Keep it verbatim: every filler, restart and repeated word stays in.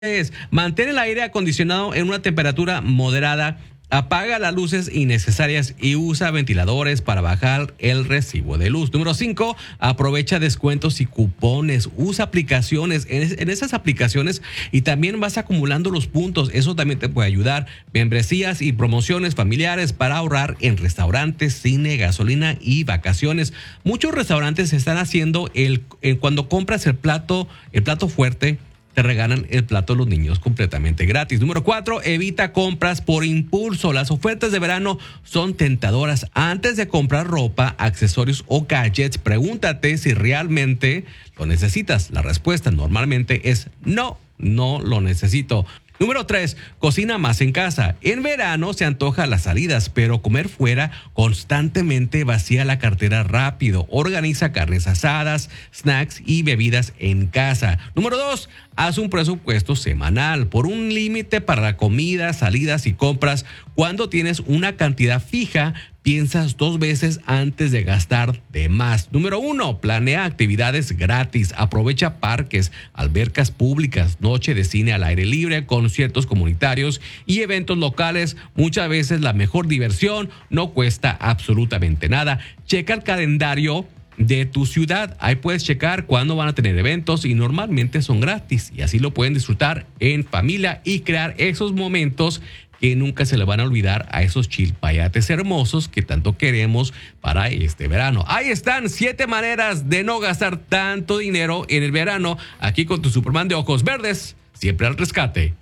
Es, mantén el aire acondicionado en una temperatura moderada, apaga las luces innecesarias y usa ventiladores para bajar el recibo de luz. Número cinco, aprovecha descuentos y cupones, usa aplicaciones, en, en esas aplicaciones y también vas acumulando los puntos, eso también te puede ayudar. Membresías y promociones familiares para ahorrar en restaurantes, cine, gasolina y vacaciones. Muchos restaurantes están haciendo el, el cuando compras el plato, el plato fuerte, te regalan el plato a los niños completamente gratis. Número cuatro, evita compras por impulso. Las ofertas de verano son tentadoras. Antes de comprar ropa, accesorios o gadgets, pregúntate si realmente lo necesitas. La respuesta normalmente es no, no lo necesito. Número tres, cocina más en casa. En verano se antoja las salidas, pero comer fuera constantemente vacía la cartera rápido. Organiza carnes asadas, snacks y bebidas en casa. Número dos, haz un presupuesto semanal por un límite para la comida, salidas y compras. Cuando tienes una cantidad fija, piensas dos veces antes de gastar de más. Número uno, planea actividades gratis. Aprovecha parques, albercas públicas, noche de cine al aire libre, conciertos comunitarios y eventos locales. Muchas veces la mejor diversión no cuesta absolutamente nada. Checa el calendario de tu ciudad. Ahí puedes checar cuándo van a tener eventos y normalmente son gratis y así lo pueden disfrutar en familia y crear esos momentos que nunca se le van a olvidar a esos chilpayates hermosos que tanto queremos para este verano. Ahí están siete maneras de no gastar tanto dinero en el verano, aquí con tu Superman de ojos verdes, siempre al rescate.